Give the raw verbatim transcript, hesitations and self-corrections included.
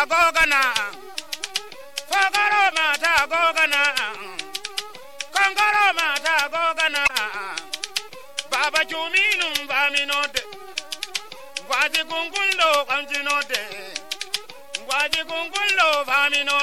gogana Fogoro mata gogana Kongoro mata gogana Baba Juminum Baminode Waji Gungundo Kamjinode Waji Gungundo Vamino